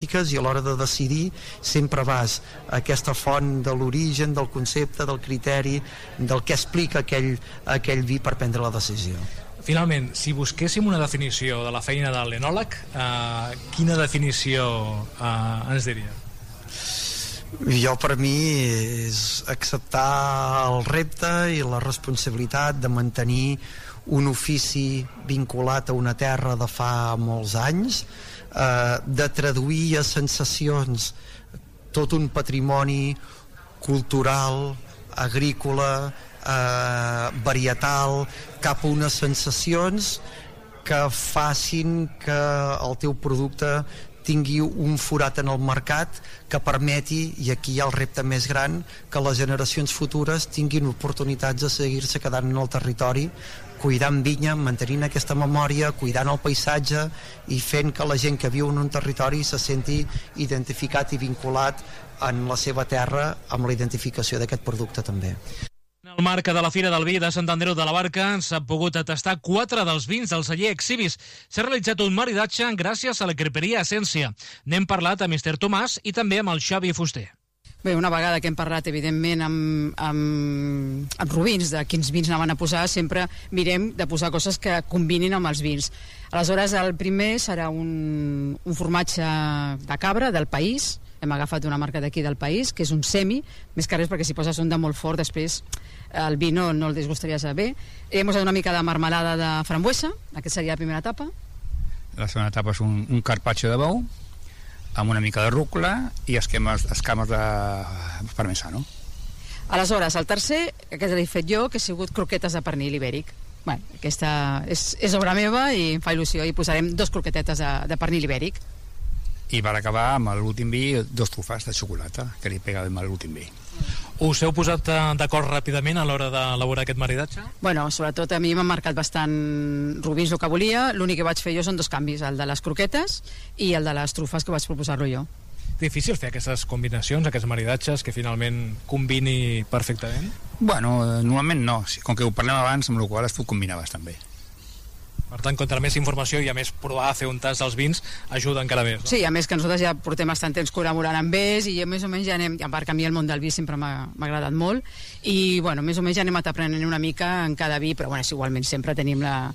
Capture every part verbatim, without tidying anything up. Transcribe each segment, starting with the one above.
crítiques, i a l'hora de decidir sempre vas a aquesta font de l'origen, del concepte, del criteri, del que explica aquell, aquell vi per prendre la decisió. Finalment, si busquéssim una definició de la feina de l'enòleg, eh, quina definició eh, ens diria? Jo, per mi, és acceptar el repte i la responsabilitat de mantenir un ofici vinculat a una terra de fa molts anys, eh, de traduir a sensacions tot un patrimoni cultural, agrícola, eh, varietal, cap a unes sensacions que facin que el teu producte tingui un forat en el mercat que permeti, i aquí hi ha el repte més gran, que les generacions futures tinguin oportunitats de seguir-se quedant en el territori, cuidant vinya, mantenint aquesta memòria, cuidant el paisatge i fent que la gent que viu en un territori se senti identificat i vinculat en la seva terra amb la identificació d'aquest producte també. En el marc de la Fira del Vi de Sant Andreu de la Barca s'ha pogut tastar quatre dels vins del celler Exhibis. S'ha realitzat un maridatge gràcies a la creperia Essència. N'hem parlat amb mister Tomàs i també amb el Xavi Fuster. Bé, una vegada que hem parlat, evidentment, amb, amb, amb Rubins de quins vins anaven a posar, sempre mirem de posar coses que combinin amb els vins. Aleshores, el primer serà un, un formatge de cabra del País. Hem agafat una marca d'aquí del País, que és un semi, més que res perquè si poses un de molt fort, després el vi no, no el disgustaria bé. Hem posat una mica de marmelada de frambuesa, aquesta seria la primera etapa. La segona etapa és un, un carpaccio de bou, amb una mica de rúcula i esquemes, escames de parmesano. Aleshores, el tercer, que l'he fet jo, que ha sigut croquetes de pernil ibèric. Bueno, aquesta és, és obra meva i em fa il·lusió, i posarem dos croquetetes de, de pernil ibèric. I per acabar amb l'últim vi, dos trufes de xocolata, que li pega amb l'últim vi. Us heu posat d'acord ràpidament a l'hora d'elaborar aquest maridatge? Bueno, sobretot a mi m'ha marcat bastant Rubins el que volia. L'únic que vaig fer jo són dos canvis, el de les croquetes i el de les trufes, que vaig proposar-lo jo. Difícil fer aquestes combinacions, aquests maridatges, que finalment combini perfectament? Bueno, normalment no, com que ho parlem abans, amb la qual es pot combinar bastant bé. Per tant, contra més informació i a més provar a fer un tast dels vins ajuda encara més, no? Sí, a més que nosaltres ja portem bastant temps col·laborant amb ells i més o menys ja anem, a part que a mi el món del vi sempre m'ha agradat molt i bueno, més o menys ja anem aprenent una mica en cada vi, però bueno, igualment sempre tenim la,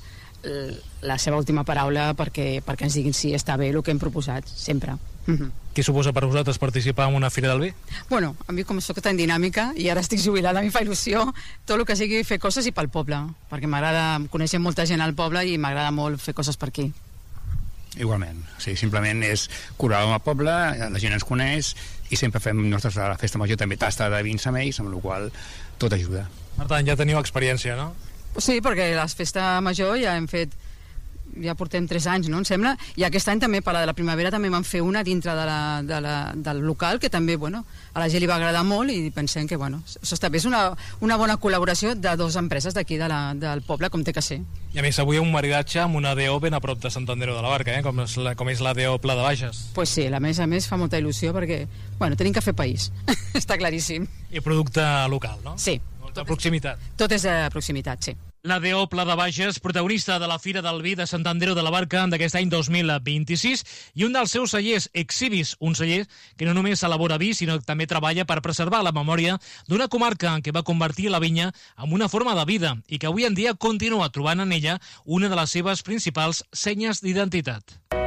la seva última paraula perquè, perquè ens diguin si està bé el que hem proposat, sempre. Mm-hmm. Què suposa per vosaltres participar en una Fira del Vi? Bueno, a mi com soc tan dinàmica i ara estic jubilada, a mi fa il·lusió tot el que sigui fer coses i pel poble, perquè m'agrada, conèixer molta gent al poble i m'agrada molt fer coses per aquí. Igualment, sí, simplement és curar el poble, la gent ens coneix i sempre fem nostres, a la festa major també tasta de vins amb ells, amb la qual tot ajuda. Per tant, ja teniu experiència, no? Sí, perquè la festa major ja hem fet ja portem tres anys, no, em sembla, i aquest any també, per la de la primavera, també vam fer una dintre de la, de la, del local, que també, bueno, a la gent li va agradar molt i pensem que, bueno, això està bé, és una, una bona col·laboració de dues empreses d'aquí de la, del poble, com té que ser. I a més, avui un maridatge amb una D O ben a prop de Sant Andreu de la Barca, eh? com, és la, com és la D O Pla de Bages. Pues sí, a més a més fa molta il·lusió perquè, bueno, tenim que fer país, està claríssim. I producte local, no? Sí. De proximitat. Tot és de proximitat, sí. La D O Pla de Bages, protagonista de la Fira del Vi de Sant Andreu de la Barca d'aquest any dos mil vint-i-sis, i un dels seus cellers, Exhibis, un celler que no només elabora vi, sinó que també treballa per preservar la memòria d'una comarca en què va convertir la vinya en una forma de vida i que avui en dia continua trobant en ella una de les seves principals senyes d'identitat.